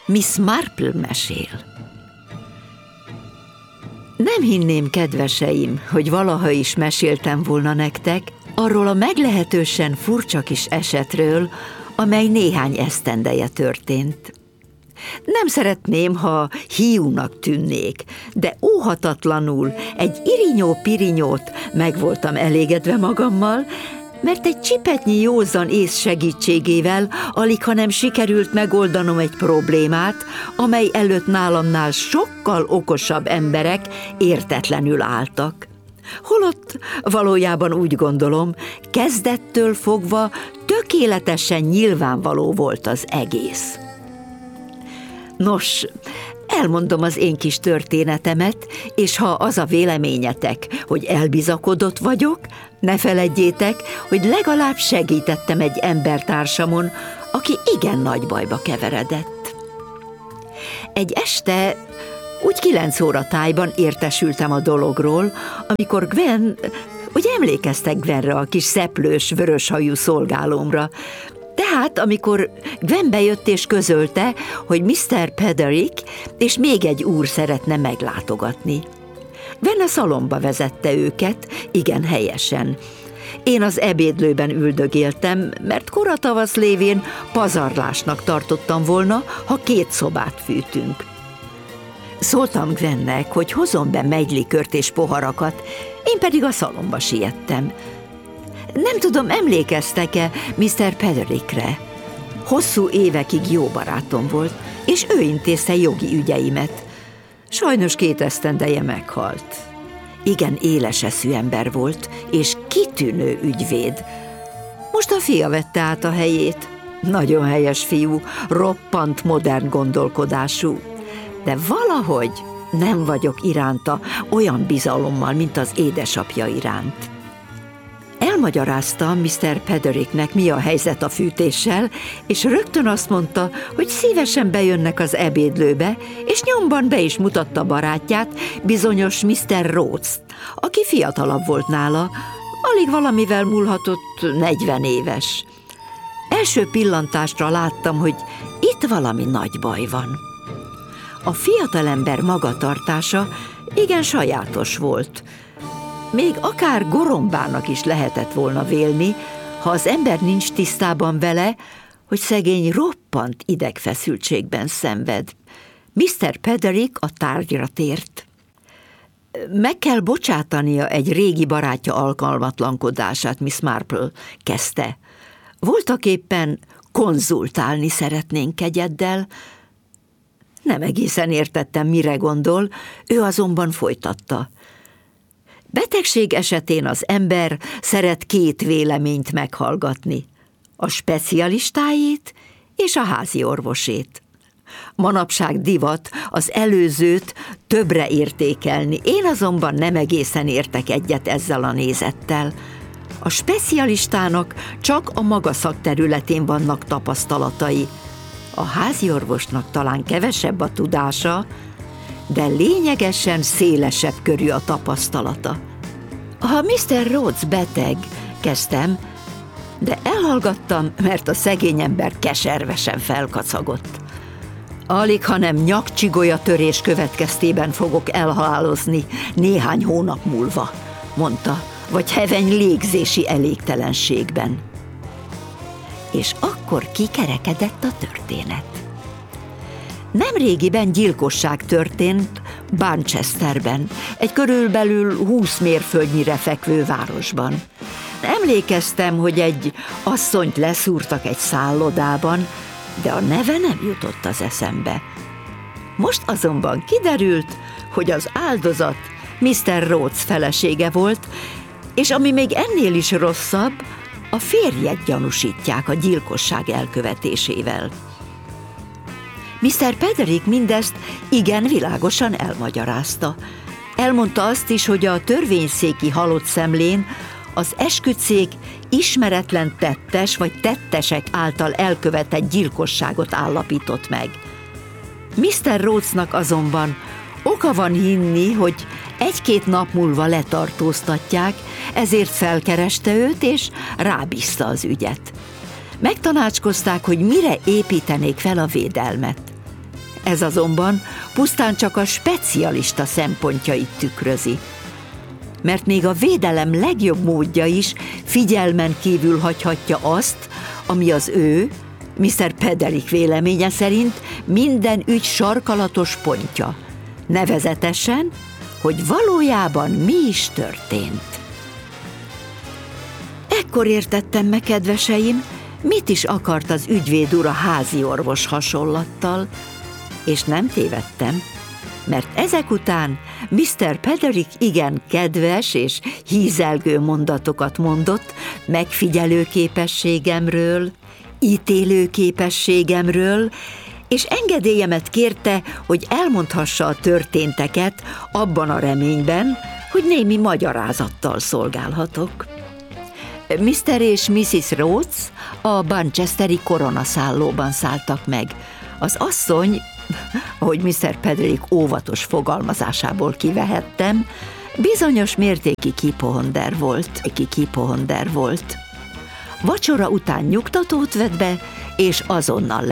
Miss Marple mesél. Nem hinném, kedveseim, hogy valaha is meséltem volna nektek arról a meglehetősen furcsa kis esetről, amely néhány esztendeje történt. Nem szeretném, ha hiúnak tűnnék, de óhatatlanul egy irinyó-pirinyót meg voltam elégedve magammal, mert egy csipetnyi józan ész segítségével alighanem sikerült megoldanom egy problémát, amely előtt nálamnál sokkal okosabb emberek értetlenül álltak. Holott valójában úgy gondolom, kezdettől fogva tökéletesen nyilvánvaló volt az egész. Nos, elmondom az én kis történetemet, és ha az a véleményetek, hogy elbizakodott vagyok, ne feledjétek, hogy legalább segítettem egy embertársamon, aki igen nagy bajba keveredett. Egy este, úgy 9 óra tájban értesültem a dologról, amikor Gwen, ugye emlékeztek Gwenre, a kis szeplős, vöröshajú szolgálómra, tehát, amikor Gwen bejött és közölte, hogy Mr. Pederick és még egy úr szeretne meglátogatni. Gwen a szalomba vezette őket, igen helyesen. Én az ebédlőben üldögéltem, mert kora tavasz lévén pazarlásnak tartottam volna, ha 2 szobát fűtünk. Szóltam Gwennek, hogy hozzon be megylikört és poharakat, én pedig a szalomba siettem. Nem tudom, emlékeztek-e Mr. Pederickre? Hosszú évekig jó barátom volt, és ő intézte jogi ügyeimet. Sajnos 2 esztendeje meghalt. Igen éles eszű ember volt, és kitűnő ügyvéd. Most a fia vette át a helyét. Nagyon helyes fiú, roppant modern gondolkodású. De valahogy nem vagyok iránta olyan bizalommal, mint az édesapja iránt. Elmagyaráztam Mr. Pedericknek, mi a helyzet a fűtéssel, és rögtön azt mondta, hogy szívesen bejönnek az ebédlőbe, és nyomban be is mutatta barátját, bizonyos Mr. Rhodes, aki fiatalabb volt nála, alig valamivel múlhatott 40 éves. Első pillantásra láttam, hogy itt valami nagy baj van. A fiatalember magatartása igen sajátos volt. Még akár gorombának is lehetett volna vélni, ha az ember nincs tisztában vele, hogy szegény roppant idegfeszültségben szenved. Mr. Pederick a tárgyra tért. Meg kell bocsátania egy régi barátja alkalmatlankodását, Miss Marple, kezdte. Voltaképpen konzultálni szeretnénk kegyeddel. Nem egészen értettem, mire gondol, ő azonban folytatta. Betegség esetén az ember szeret 2 véleményt meghallgatni, a specialistájét és a házi orvosét. Manapság divat az előzőt többre értékelni, én azonban nem egészen értek egyet ezzel a nézettel. A specialistának csak a maga szakterületén vannak tapasztalatai, a háziorvosnak talán kevesebb a tudása, de lényegesen szélesebb körű a tapasztalata. Ha Mr. Rhodes beteg, kezdtem, de elhallgattam, mert a szegény ember keservesen felkacagott. Alighanem nyakcsigolya törés következtében fogok elhalálozni néhány hónap múlva, mondta, vagy heveny légzési elégtelenségben. És akkor kikerekedett a történet. Nemrégiben gyilkosság történt Barchesterben, egy körülbelül 20 mérföldnyire fekvő városban. Emlékeztem, hogy egy asszonyt leszúrtak egy szállodában, de a neve nem jutott az eszembe. Most azonban kiderült, hogy az áldozat Mr. Rhodes felesége volt, és ami még ennél is rosszabb, a férjet gyanúsítják a gyilkosság elkövetésével. Mr. Pederick mindezt igen világosan elmagyarázta. Elmondta azt is, hogy a törvényszéki halott szemlén az esküdtszék ismeretlen tettes vagy tettesek által elkövetett gyilkosságot állapított meg. Mr. Rhodesnak azonban oka van hinni, hogy 1-2 nap múlva letartóztatják, ezért felkereste őt és rábízta az ügyet. Megtanácskozták, hogy mire építenék fel a védelmet. Ez azonban pusztán csak a specialista szempontjait tükrözi. Mert még a védelem legjobb módja is figyelmen kívül hagyhatja azt, ami az ő, Mr. Pederick véleménye szerint minden ügy sarkalatos pontja, nevezetesen, hogy valójában mi is történt. Ekkor értettem meg, kedveseim, mit is akart az ügyvéd ura házi orvos hasonlattal, és nem tévedtem, mert ezek után Mr. Pederick igen kedves és hízelgő mondatokat mondott megfigyelő képességemről, ítélő képességemről, és engedélyemet kérte, hogy elmondhassa a történteket abban a reményben, hogy némi magyarázattal szolgálhatok. Mr. és Mrs. Rhodes a Barchesteri koronaszállóban szálltak meg. Az asszony, ahogy Mr. Pederick óvatos fogalmazásából kivehettem, bizonyos mértékű kippohonder volt. Vacsora után nyugtatót vett be, és azonnal